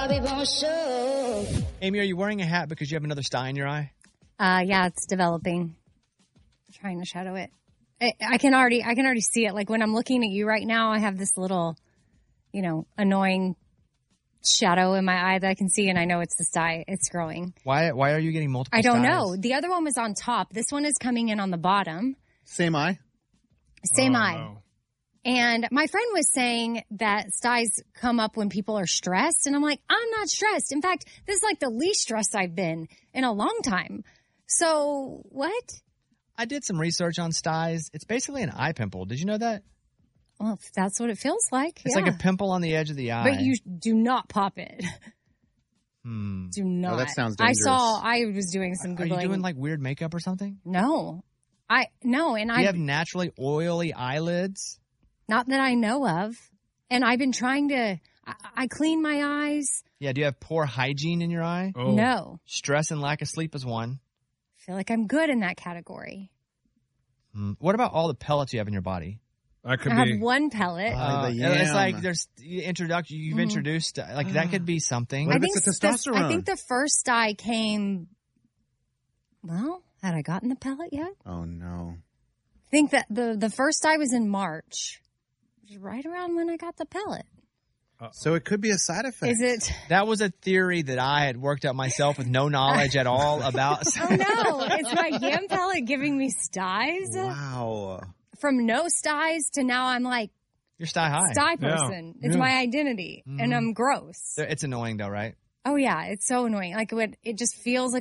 Amy, are you wearing a hat because you have another sty in your eye? Yeah, it's developing. I'm trying to shadow it. I can already see it. Like when I'm looking at you right now, I have this little, annoying shadow in my eye that I can see, and I know it's the sty. It's growing. Why are you getting multiple I don't styes? know. The other one was on top. This one is coming in on the bottom. Same eye? Same eye. No. And my friend was saying that styes come up when people are stressed. And I'm like, I'm not stressed. In fact, this is like the least stressed I've been in a long time. So what? I did some research on styes. It's basically an eye pimple. Did you know that? Well, if that's what it feels like. It's like a pimple on the edge of the eye. But you do not pop it. Do not. Well, that sounds dangerous. I was doing some Googling. Are you doing like weird makeup or something? No. And You have naturally oily eyelids? Not that I know of. And I've been trying to, I clean my eyes. Yeah, do you have poor hygiene in your eye? Oh. No. Stress and lack of sleep is one. I feel like I'm good in that category. What about all the pellets you have in your body? I could I be. have one pellet. It's like you've introduced, like that could be something. What if it's a testosterone? I think the first sty came, had I gotten the pellet yet? Oh, no. I think that the first sty was in March. It was right around when I got the pellet. So it could be a side effect. Is it? That was a theory that I had worked out myself with no knowledge at all about. Oh, no. Is my yam pellet giving me styes? Wow. From no styes to now I'm like You're sty high. sty person. It's my identity. And I'm gross. It's annoying though, right? Oh, yeah. It's so annoying. Like it just feels like